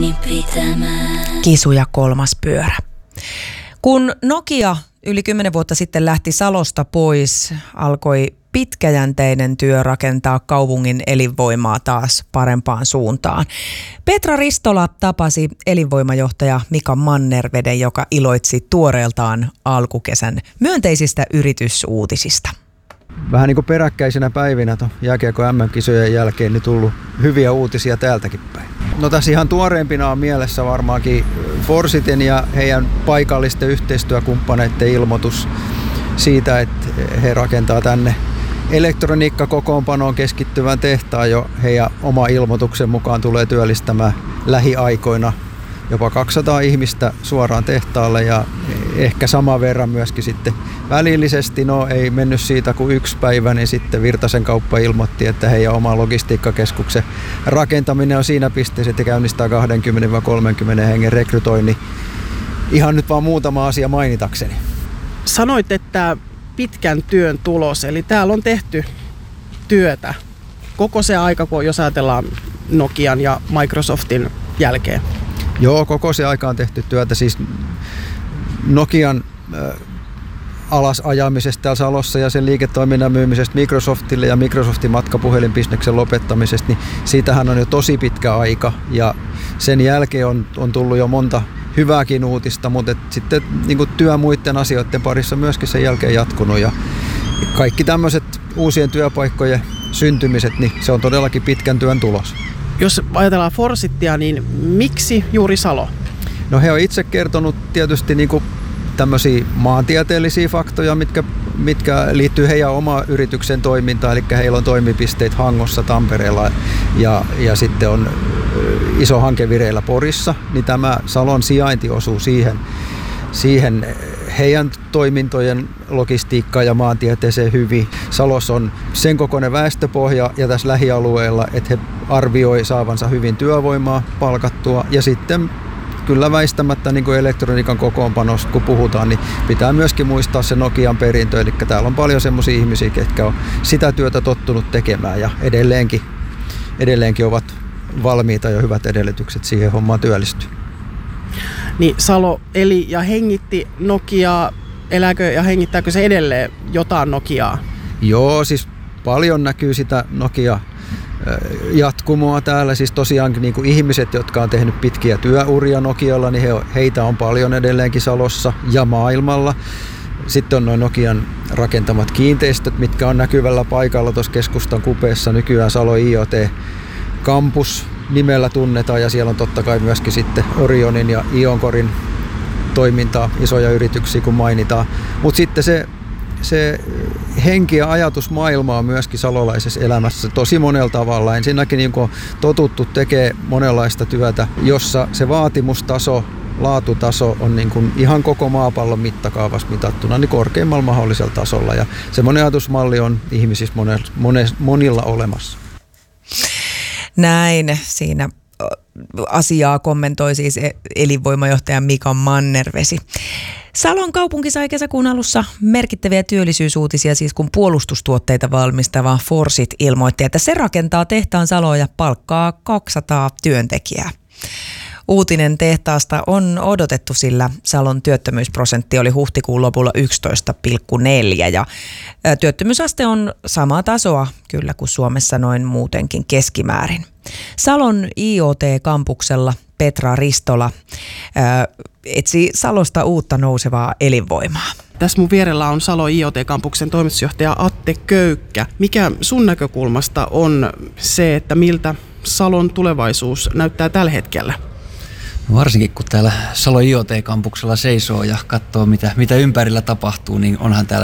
Kisu ja kolmas pyörä. Kun Nokia yli 10 vuotta sitten lähti Salosta pois, alkoi pitkäjänteinen työ rakentaa kaupungin elinvoimaa taas parempaan suuntaan. Petra Ristola tapasi elinvoimajohtaja Mika Mannerveden, joka iloitsi tuoreeltaan alkukesän myönteisistä yritysuutisista. Vähän niin kuin peräkkäisenä päivinä jääkiekko MM-kisojen jälkeen niin tullut hyviä uutisia täältäkin päin. No tässä ihan tuoreempina on mielessä varmaankin Forsitin ja heidän paikallisten yhteistyökumppaneiden ilmoitus siitä, että he rakentaa tänne elektroniikkakokoonpanoon keskittyvän tehtaan jo heidän oma ilmoituksen mukaan tulee työllistämään lähiaikoina jopa 200 ihmistä suoraan tehtaalle ja ehkä saman verran myöskin sitten välillisesti. No ei mennyt siitä kuin 1 päivä, niin sitten Virtasen kauppa ilmoitti, että heidän oma logistiikkakeskuksen rakentaminen on siinä pisteessä, että käynnistää 20-30 hengen rekrytoinnin. Ihan nyt vaan muutama asia mainitakseni. Sanoit, että pitkän työn tulos, eli täällä on tehty työtä koko se aika, kun jos ajatellaan Nokian ja Microsoftin jälkeen. Joo, koko se aika on tehty työtä. Siis Nokian alasajamisesta täällä Salossa ja sen liiketoiminnan myymisestä Microsoftille ja Microsoftin matkapuhelinbisneksen lopettamisesta, niin siitähän on jo tosi pitkä aika ja sen jälkeen on tullut jo monta hyvääkin uutista, mutta sitten niin työ muiden asioiden parissa myöskin sen jälkeen jatkunut ja kaikki tämmöiset uusien työpaikkojen syntymiset, niin se on todellakin pitkän työn tulos. Jos ajatellaan Forsittia, niin miksi juuri Salo? No he on itse kertonut tietysti niin kuin tämmöisiä maantieteellisiä faktoja, mitkä liittyy heidän omaan yrityksen toimintaan, eli heillä on toimipisteet Hangossa, Tampereella ja sitten on iso hanke vireillä Porissa, niin tämä Salon sijainti osuu siihen heidän toimintojen logistiikkaan ja maantieteeseen hyvin. Salossa on sen kokoinen väestöpohja ja tässä lähialueella, että he arvioi saavansa hyvin työvoimaa palkattua ja sitten kyllä väistämättä niin kuin elektroniikan kokoonpanosta kun puhutaan, niin pitää myöskin muistaa se Nokian perintö, eli täällä on paljon semmoisia ihmisiä, ketkä on sitä työtä tottunut tekemään ja edelleenkin ovat valmiita ja hyvät edellytykset siihen hommaan työllistyä. Niin Salo eli ja hengitti Nokiaa, elääkö ja hengittääkö se edelleen jotain Nokiaa? Joo, siis paljon näkyy sitä Nokia jatkumoa täällä. Siis tosiaan niin kuin ihmiset, jotka on tehnyt pitkiä työuria Nokialla, niin heitä on paljon edelleenkin Salossa ja maailmalla. Sitten on noin Nokian rakentamat kiinteistöt, mitkä on näkyvällä paikalla tuossa keskustan kupeessa. Nykyään Salo IoT Campus nimellä tunnetaan ja siellä on totta kai myöskin sitten Orionin ja Ioncorin toimintaa, isoja yrityksiä kun mainitaan. Mutta sitten se henki ja ajatusmaailma on myöskin salolaisessa elämässä tosi monella tavalla. Ensinnäkin niin kun on totuttu tekemään monenlaista työtä, jossa se vaatimustaso, laatutaso on niin kuin ihan koko maapallon mittakaavassa mitattuna niin korkeimmalla mahdollisella tasolla. Ja semmoinen ajatusmalli on ihmisissä monilla olemassa. Näin siinä asiaa kommentoi siis elinvoimajohtaja Mika Mannervesi. Salon kaupunki sai kesäkuun alussa merkittäviä työllisyysuutisia, siis kun puolustustuotteita valmistava Forsit ilmoitti, että se rakentaa tehtaan Saloon ja palkkaa 200 työntekijää. Uutinen tehtaasta on odotettu, sillä Salon työttömyysprosentti oli huhtikuun lopulla 11,4 ja työttömyysaste on samaa tasoa kyllä kuin Suomessa noin muutenkin keskimäärin. Salon IoT-kampuksella Petra Ristola etsii Salosta uutta nousevaa elinvoimaa. Tässä mun vierellä on Salo IoT-kampuksen toimitusjohtaja Atte Köykkä. Mikä sun näkökulmasta on se, että miltä Salon tulevaisuus näyttää tällä hetkellä? Varsinkin kun täällä Salo IoT-kampuksella seisoo ja katsoo mitä ympärillä tapahtuu, niin onhan täällä